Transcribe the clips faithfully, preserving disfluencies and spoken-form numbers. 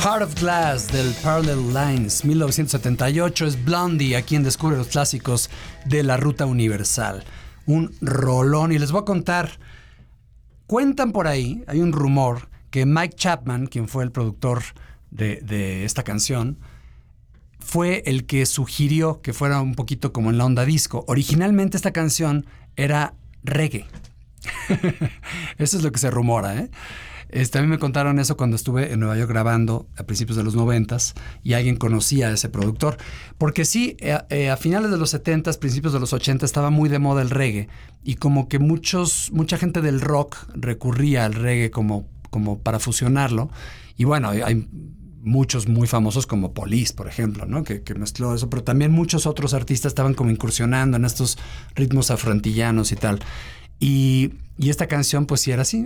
Heart of Glass del Parallel Lines, mil novecientos setenta y ocho, es Blondie, a quien descubre los clásicos de la Ruta Universal. Un rolón, y les voy a contar, cuentan por ahí, hay un rumor, que Mike Chapman, quien fue el productor de, de esta canción, fue el que sugirió que fuera un poquito como en la onda disco. Originalmente esta canción era reggae. Eso es lo que se rumora, ¿eh? Este, a mí me contaron eso cuando estuve en Nueva York grabando a principios de los noventas y alguien conocía a ese productor. Porque sí, eh, eh, a finales de los setentas, principios de los ochenta estaba muy de moda el reggae y como que muchos, mucha gente del rock recurría al reggae como, como para fusionarlo. Y bueno, hay, hay muchos muy famosos como Police, por ejemplo, ¿no? Que, que mezcló eso, pero también muchos otros artistas estaban como incursionando en estos ritmos afroantillanos y tal. Y, y esta canción pues sí era así.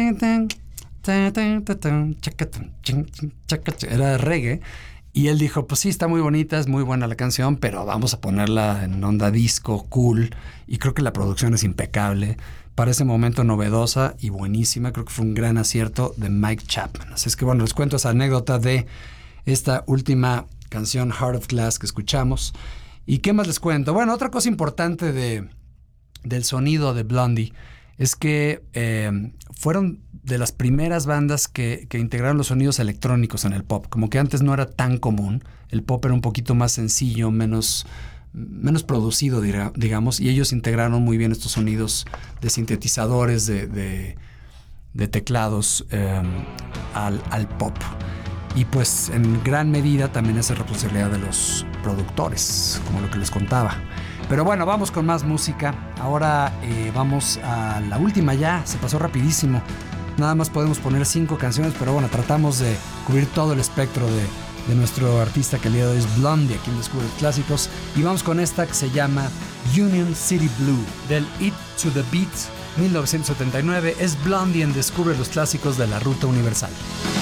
Era reggae. Y él dijo, pues sí, está muy bonita, es muy buena la canción, pero vamos a ponerla en onda disco, cool. Y creo que la producción es impecable. Para ese momento novedosa y buenísima. Creo que fue un gran acierto de Mike Chapman. Así es que bueno, les cuento esa anécdota de esta última canción, Heart of Glass, que escuchamos. ¿Y qué más les cuento? Bueno, otra cosa importante de, del sonido de Blondie es que eh, fueron de las primeras bandas que, que integraron los sonidos electrónicos en el pop. Como que antes no era tan común. El pop era un poquito más sencillo, menos, menos producido, digamos, y ellos integraron muy bien estos sonidos de sintetizadores, de, de, de teclados eh, al, al pop. Y pues en gran medida también es responsabilidad de los productores, como lo que les contaba. Pero bueno, vamos con más música. Ahora eh, vamos a la última ya, se pasó rapidísimo. Nada más podemos poner cinco canciones, pero bueno, tratamos de cubrir todo el espectro de, de nuestro artista que el día de hoy es Blondie, a quien descubre clásicos. Y vamos con esta que se llama Union City Blue, del It to the Beat, mil novecientos setenta y nueve. Es Blondie en Descubre los clásicos de la Ruta Universal.